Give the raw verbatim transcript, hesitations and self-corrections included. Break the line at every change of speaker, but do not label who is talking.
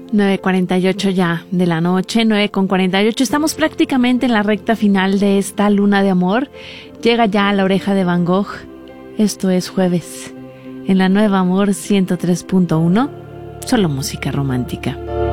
nueve cuarenta y ocho ya de la noche, nueve con cuarenta y ocho. Estamos prácticamente en la recta final de esta luna de amor. Llega ya a La Oreja de Van Gogh. Esto es Jueves en la Nueva Amor ciento tres punto uno. Solo música romántica.